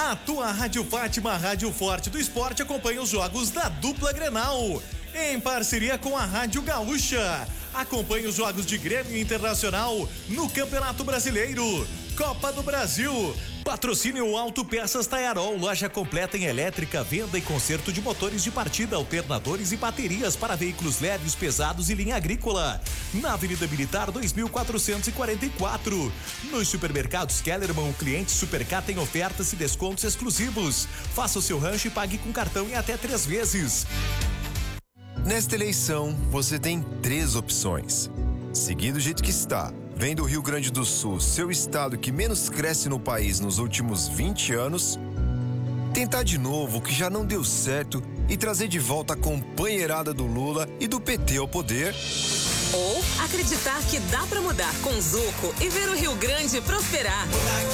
A tua Rádio Fátima, a Rádio Forte do Esporte, acompanha os jogos da dupla Grenal, em parceria com a Rádio Gaúcha. Acompanhe os jogos de Grêmio Internacional no Campeonato Brasileiro, Copa do Brasil. Patrocínio Autopeças Taiarol, loja completa em elétrica, venda e conserto de motores de partida, alternadores e baterias para veículos leves, pesados e linha agrícola. Na Avenida Militar 2444. Nos supermercados Kellerman, o cliente Supercar tem ofertas e descontos exclusivos. Faça o seu rancho e pague com cartão em até 3 vezes. Nesta eleição, você tem 3 opções. Seguir do jeito que está. Vem do Rio Grande do Sul, seu estado que menos cresce no país nos últimos 20 anos. Tentar de novo o que já não deu certo e trazer de volta a companheirada do Lula e do PT ao poder. Ou acreditar que dá pra mudar com Zuco e ver o Rio Grande prosperar.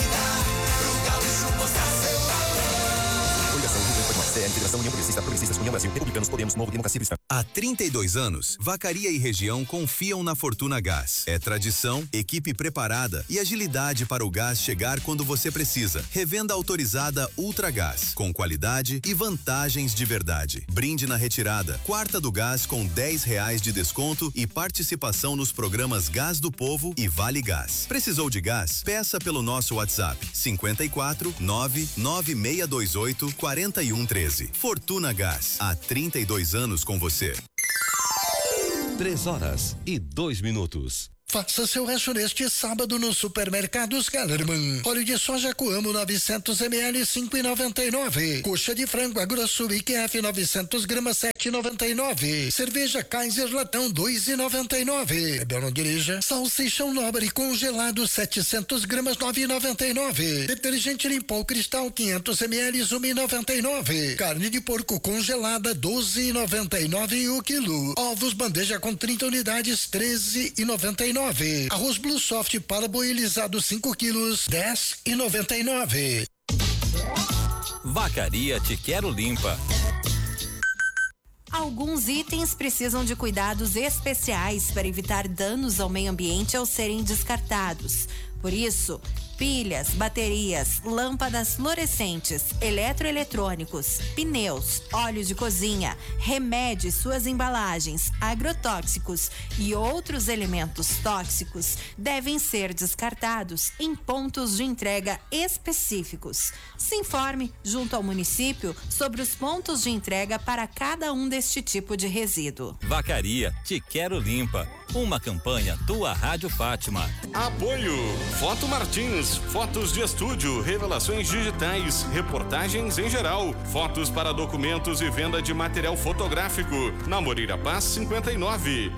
Integração, União Progressista, União Brasil, Republicanos, Podemos, Novo, Democracia Cristã. Há 32 anos, Vacaria e região confiam na Fortuna Gás. É tradição, equipe preparada e agilidade para o gás chegar quando você precisa. Revenda autorizada Ultragás, com qualidade e vantagens de verdade. Brinde na retirada, quarta do gás com R$10 de desconto e participação nos programas Gás do Povo e Vale Gás. Precisou de gás? Peça pelo nosso WhatsApp 54 99628 4113. Fortuna Gás, há 32 anos com você. 3h02. Faça seu rancho neste sábado no Supermercados Kellerman. Óleo de soja Coamo 900 ml 5,99. Coxa de frango Agrosul IQF 900 gramas 7,99. Cerveja Kaiser Latão 2,99. Bebel não dirija. Salsichão Nobre congelado 700 gramas 9,99. Detergente Limpol Cristal 500 ml 1,99. Carne de porco congelada 12,99 o quilo. Ovos bandeja com 30 unidades 13,99. Arroz Blue Soft parboilizado 5 quilos 10,99. Vacaria Te Quero Limpa. Alguns itens precisam de cuidados especiais para evitar danos ao meio ambiente ao serem descartados. Por isso, pilhas, baterias, lâmpadas fluorescentes, eletroeletrônicos, pneus, óleo de cozinha, remédios, suas embalagens, agrotóxicos e outros elementos tóxicos devem ser descartados em pontos de entrega específicos. Se informe junto ao município sobre os pontos de entrega para cada um deste tipo de resíduo. Vacaria Te Quero Limpa. Uma campanha Tua Rádio Fátima. Apoio Foto Martins, fotos de estúdio, revelações digitais, reportagens em geral, fotos para documentos e venda de material fotográfico. Na Moreira Paz 59.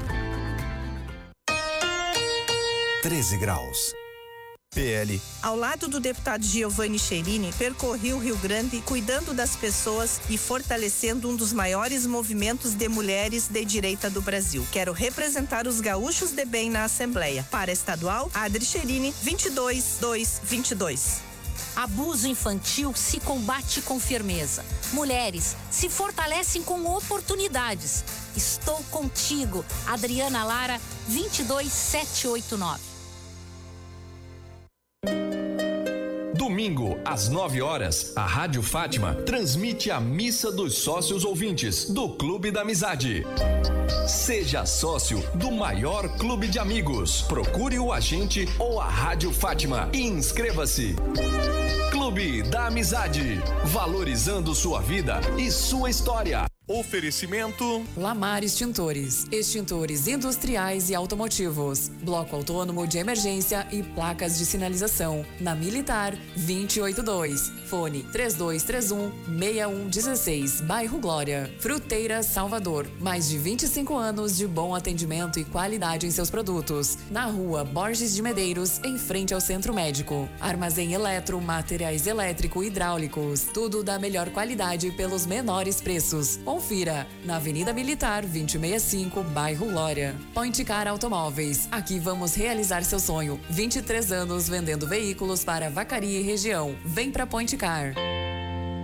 13 graus. PL. Ao lado do deputado Giovanni Cherini, percorri o Rio Grande cuidando das pessoas e fortalecendo um dos maiores movimentos de mulheres de direita do Brasil. Quero representar os gaúchos de bem na Assembleia. Para estadual, Adri Cherini, 22222. Abuso infantil se combate com firmeza. Mulheres se fortalecem com oportunidades. Estou contigo, Adriana Lara, 22789. Domingo, às 9h, a Rádio Fátima transmite a Missa dos Sócios Ouvintes do Clube da Amizade. Seja sócio do maior clube de amigos. Procure o agente ou a Rádio Fátima e inscreva-se. Clube da Amizade, valorizando sua vida e sua história. Oferecimento Lamar Extintores, extintores industriais e automotivos, bloco autônomo de emergência e placas de sinalização, na Militar 282, fone 3231-6116, bairro Glória. Fruteira Salvador, mais de 25 anos de bom atendimento e qualidade em seus produtos, na rua Borges de Medeiros, em frente ao Centro Médico. Armazém eletro, materiais elétrico e hidráulicos, tudo da melhor qualidade pelos menores preços. Confira, na Avenida Militar 2065, bairro Glória. Point Car Automóveis, aqui vamos realizar seu sonho. 23 anos vendendo veículos para Vacaria e região. Vem pra Point Car.